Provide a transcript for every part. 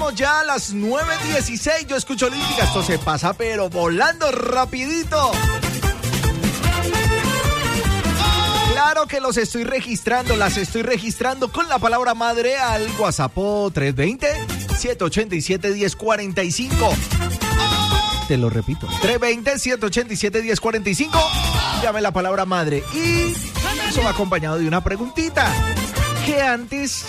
Estamos ya a las 9:16. Yo escucho Olímpica. Esto se pasa, pero volando rapidito. Claro que los estoy registrando, las estoy registrando con la palabra madre al WhatsApp 320-787-1045. Te lo repito, 320-787-1045. Llame la palabra madre y eso va acompañado de una preguntita. Que antes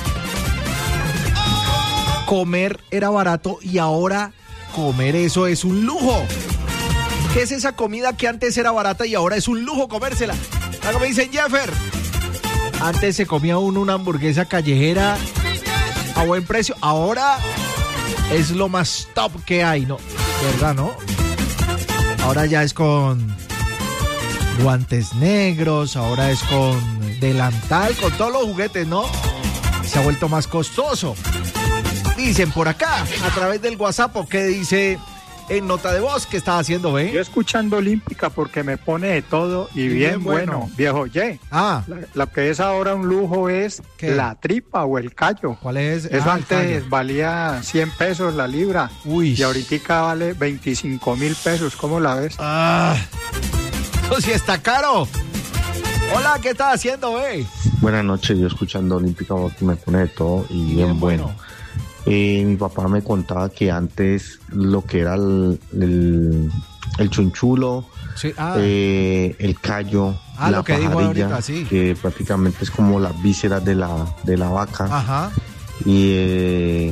comer era barato y ahora comer eso es un lujo. ¿Qué es esa comida que antes era barata y ahora es un lujo comérsela? Algo me dicen, Jeffer. Antes se comía uno una hamburguesa callejera a buen precio. Ahora es lo más top que hay, ¿no? ¿Verdad, no? Ahora ya es con guantes negros, ahora es con delantal, con todos los juguetes, ¿no? Se ha vuelto más costoso. Dicen por acá, a través del WhatsApp, ¿qué dice en nota de voz? ¿Qué estás haciendo, ve? Yo escuchando Olímpica porque me pone de todo y bien bueno. Viejo, la que es ahora un lujo es ¿qué? La tripa o el callo. ¿Cuál es? Eso antes valía 100 pesos la libra. Uy. Y ahorita vale 25,000 pesos. ¿Cómo la ves? Eso sí está caro. Hola, ¿qué estás haciendo, ve? Buenas noches, yo escuchando Olímpica porque me pone de todo y bien bueno. Mi papá me contaba que antes lo que era el chunchulo, sí, el callo, la pajarilla, ahorita, sí, que prácticamente es como las vísceras de la vaca. Ajá. Y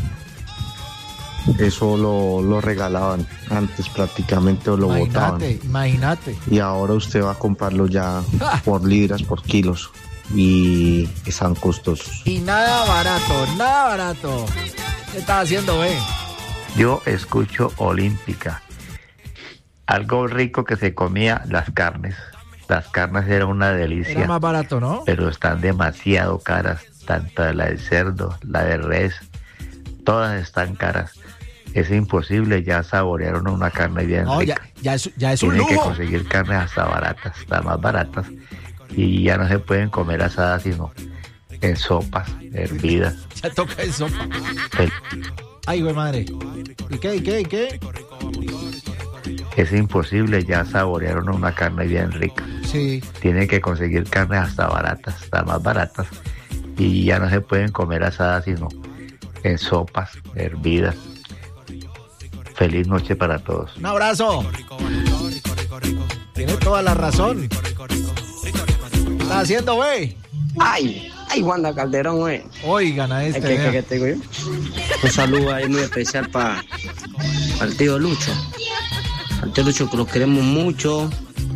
eso lo regalaban antes prácticamente o lo botaban. Imagínate. Y ahora usted va a comprarlo ya por libras, por kilos. Y están costosos. Y nada barato. ¿Qué estás haciendo, ve? Yo escucho Olímpica. Algo rico que se comía, las carnes. Las carnes eran una delicia. Era más barato, ¿no? Pero están demasiado caras. Tanto la de cerdo, la de res. Todas están caras. Es imposible ya saborear una carne bien rica. Ya es un lujo. Tienen que conseguir carnes hasta baratas, hasta más baratas. Y ya no se pueden comer asadas sino en sopas, hervidas. Ya toca en sopa. Ay, güey, madre. ¿Y qué? Es imposible ya saborear una carne bien rica. Sí. Tienen que conseguir carnes hasta baratas, hasta más baratas. Y ya no se pueden comer asadas sino en sopas, hervidas. Feliz noche para todos. Un abrazo. Tiene toda la razón. ¿Qué estás haciendo, güey? Ay, Wanda Calderón, güey. Oigan a este. ¿Qué te digo yo? Un saludo ahí muy especial para el tío Lucho. Al tío Lucho, que lo queremos mucho.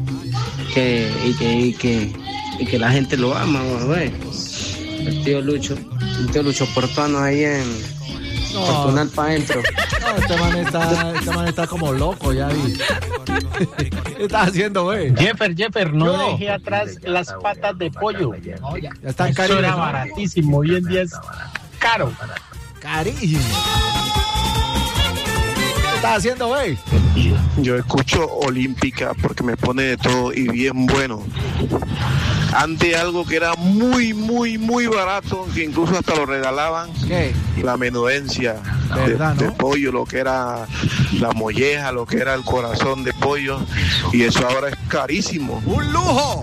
Y que la gente lo ama, güey. El tío Lucho portuano ahí en Portugal para adentro. No, este man está como loco, ya vi. ¿Qué estás haciendo, güey? Jeffer, no dejé atrás las patas de pollo. No, ya están carísimas. Eso era baratísimo, hoy en día es caro. Carísimo. ¿Qué estás haciendo, güey? Yo escucho Olímpica porque me pone de todo y bien bueno. Antes algo que era muy barato, que incluso hasta lo regalaban. ¿Qué? La menudencia de pollo, lo que era la molleja, lo que era el corazón de pollo, y eso ahora es carísimo. ¡Un lujo!